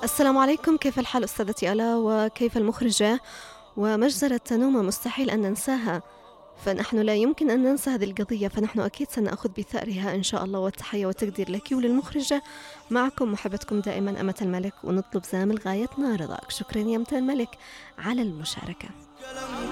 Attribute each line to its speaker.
Speaker 1: السلام عليكم، كيف الحال أستاذتي آلاء وكيف المخرجة؟ ومجزرة تنومة مستحيل أن ننساها، فنحن لا يمكن أن ننسى هذه القضية، فنحن أكيد سنأخذ بثأرها إن شاء الله. والتحية والتقدير لك وللمخرجة. معكم محبتكم دائما أمة الملك، ونطلب زامل غايتنا رضاك. شكرا يا أمة الملك على المشاركة.